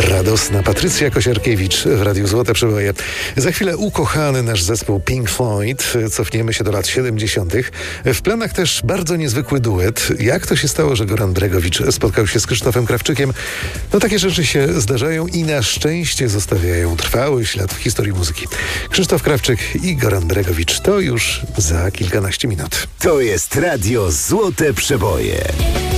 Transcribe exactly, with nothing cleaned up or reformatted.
Radosna Patrycja Kosiarkiewicz w Radiu Złote Przeboje. Za chwilę ukochany nasz zespół Pink Floyd. Cofniemy się do lat siedemdziesiątych. W planach też bardzo niezwykły duet. Jak to się stało, że Goran Bregowicz spotkał się z Krzysztofem Krawczykiem? No takie rzeczy się zdarzają i na szczęście zostawiają trwały ślad w historii muzyki. Krzysztof Krawczyk i Goran Bregowicz to już za kilkanaście minut. To jest Radio Złote Przeboje.